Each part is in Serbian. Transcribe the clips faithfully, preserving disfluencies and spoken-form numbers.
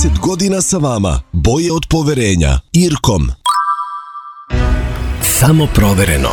trideset godina sa vama. Boje od poverenja. Irkom. Samo provereno.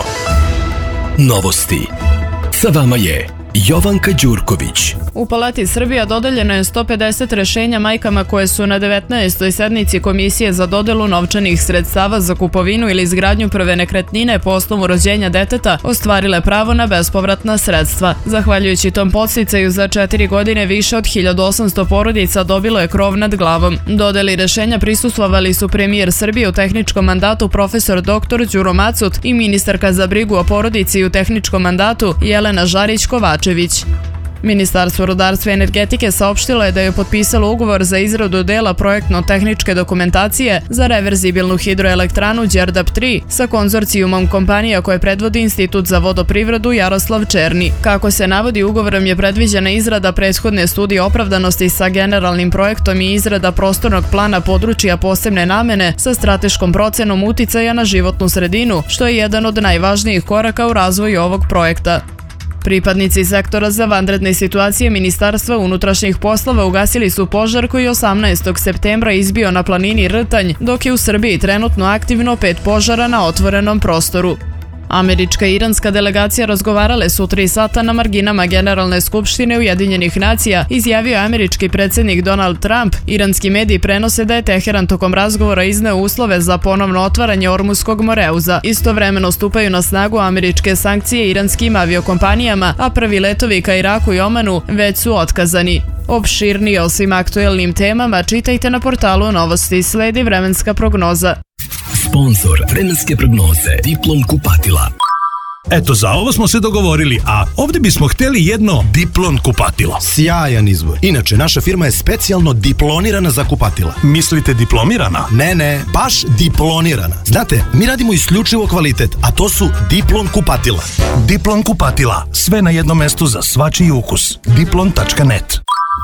Novosti. Sa vama je Jovanka Đurković. U Palati Srbija dodeljeno je sto pedeset rešenja majkama koje su na devetnaestoj sednici Komisije za dodelu novčanih sredstava za kupovinu ili izgradnju prve nekretnine po osnovu rođenja deteta ostvarile pravo na bespovratna sredstva. Zahvaljujući tom podsticaju za četiri godine više od hiljadu osamsto porodica dobilo je krov nad glavom. Dodeli rešenja prisustvovali su premijer Srbije u tehničkom mandatu profesor doktor Đuro Macut i ministarka za brigu o porodici u tehničkom mandatu Jelena Žarić-Kovačević. Ministarstvo rudarstva i energetike saopštilo je da je potpisalo ugovor za izradu dela projektno-tehničke dokumentacije za reverzibilnu hidroelektranu Đerdap tri sa konzorcijumom kompanija koje predvodi Institut za vodoprivredu Jaroslav Černi. Kako se navodi, ugovorom je predviđena izrada prethodne studije opravdanosti sa generalnim projektom i izrada prostornog plana područja posebne namene sa strateškom procenom uticaja na životnu sredinu, što je jedan od najvažnijih koraka u razvoju ovog projekta. Pripadnici sektora za vanredne situacije Ministarstva unutrašnjih poslova ugasili su požar koji osamnaestog septembra izbio na planini Rtanj, dok je u Srbiji trenutno aktivno pet požara na otvorenom prostoru. Američka i iranska delegacija razgovarale su tri sata na marginama Generalne skupštine Ujedinjenih nacija, izjavio američki predsjednik Donald Trump. Iranski mediji prenose da je Teheran tokom razgovora izneo uslove za ponovno otvaranje Ormuskog moreuza. Istovremeno stupaju na snagu američke sankcije iranskim aviokompanijama, a prvi letovi ka Iraku i Omanu već su otkazani. Opširnije o svim aktuelnim temama čitajte na portalu Novosti. Sledi vremenska prognoza. Sponzor vremenske prognoze Diplom kupatila. Eto, za ovo smo se dogovorili, a ovdje bismo htjeli jedno Diplon kupatilo. Sjajan izbor. Inače, naša firma je specijalno diplonirana za kupatila. Mislite diplomirana? Ne, ne, baš diplonirana. Znate, mi radimo isključivo kvalitet, a to su Diplon kupatila. Diplon kupatila. Sve na jednom mestu za svačiji ukus. diplon tačka net.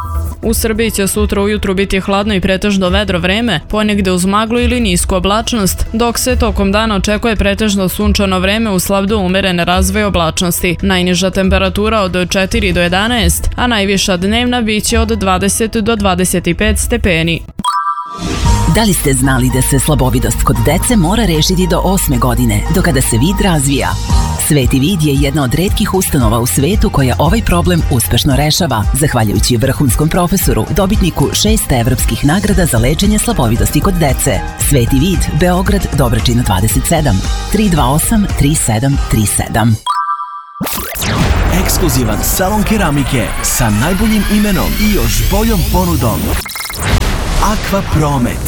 U Srbiji će sutra ujutru biti hladno i pretežno vedro vreme, ponegde uz maglu ili nisku oblačnost, dok se tokom dana očekuje pretežno sunčano vreme uz slab do umerene razvoj oblačnosti. Najniža temperatura od četiri do jedanaest, a najviša dnevna biće od dvadeset do dvadeset pet stepeni. Da li ste znali da se slabovidost kod dece mora rešiti do osme godine, do kada se vid razvija? Sveti vid je jedna od retkih ustanova u svetu koja ovaj problem uspešno rešava, zahvaljujući vrhunskom profesoru, dobitniku šest evropskih nagrada za lečenje slabovidosti kod dece. Sveti vid, Beograd, Dobračina dvadeset sedam, tri dva osam tri sedam tri sedam. Ekskluzivan salon keramike sa najboljim imenom i još boljom ponudom. Aqua Promet.